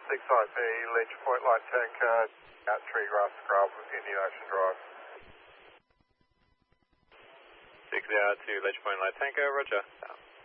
6IP, Ledge Point Light Tanker, out Treegrass Scrub, Indian Ocean Drive. 602, Ledge Point Light Tanker, roger.